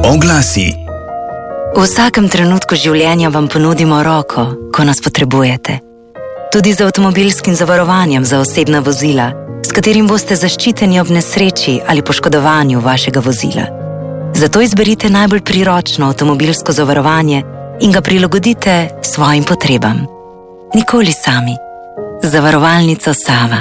Oglasi. V vsakem trenutku življenja vam ponudimo roko, ko nas potrebujete. Tudi z avtomobilskim zavarovanjem za osebna vozila, s katerim boste zaščiteni ob nesreči ali poškodovanju vašega vozila. Zato izberite najbolj priročno avtomobilsko zavarovanje in ga prilagodite svojim potrebam. Nikoli sami. Zavarovalnica Sava.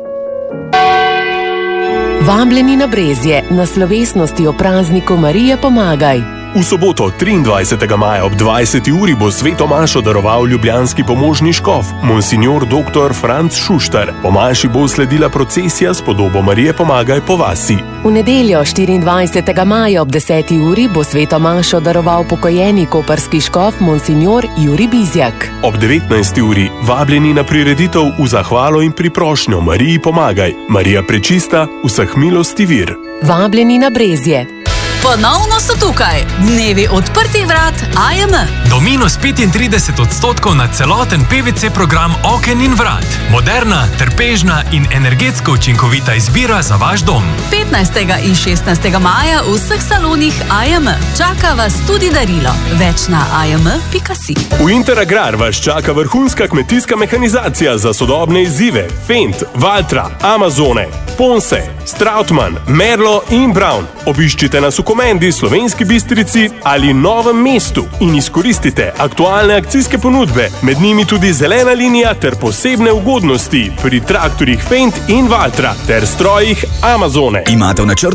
Vabljeni na Brezje na slovesnosti o prazniku Marije Pomagaj. V soboto 23. maja ob 20. uri bo sveto mašo daroval ljubljanski pomožni škof, monsignor dr. Franc Šuštar. Po maši bo sledila procesija s podobo Marije Pomagaj po vasi. V nedeljo 24. maja ob 10. uri bo sveto mašo daroval pokojeni koprski škof monsignor Jurij Bizjak. Ob 19. uri vabljeni na prireditev v zahvalo in priprošnjo Mariji Pomagaj. Marija Prečista, vseh milosti vir. Vabljeni na Brezje. Ponovno so tukaj dnevi odprtih vrat AJM. Do -35% na celoten PVC program oken in vrat. Moderna, trpežna in energetsko učinkovita izbira za vaš dom. 15. in 16. maja v vseh salonih AJM. Čaka vas tudi darilo. Več na ajm.si. V Interagrar vas čaka vrhunska kmetijska mehanizacija za sodobne izzive. Fendt, Valtra, Amazone, Ponse, Strautmann, Merlo in Braun. Obiščite nas v Komendi, Slovenski Bistrici ali Novem mestu in izkoristite aktualne akcijske ponudbe, med njimi tudi zelena linija ter posebne ugodnosti pri traktorjih Fendt in Valtra ter strojih Amazone. Imate v načrtu